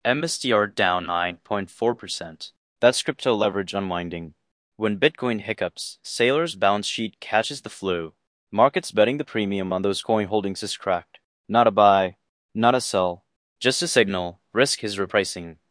MSTR down 9.4%. That's crypto leverage unwinding. When Bitcoin hiccups, Sailor's balance sheet catches the flu. Markets betting the premium on those coin holdings is cracked. Not a buy, not a sell, just a signal, risk is repricing.